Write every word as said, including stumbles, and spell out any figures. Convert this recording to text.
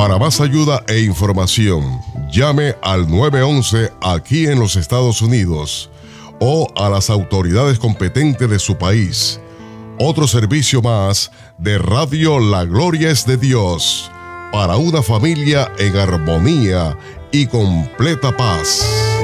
Para más ayuda e información, llame al nueve once aquí en los Estados Unidos o a las autoridades competentes de su país. Otro servicio más de Radio La Gloria es de Dios, para una familia en armonía y completa paz.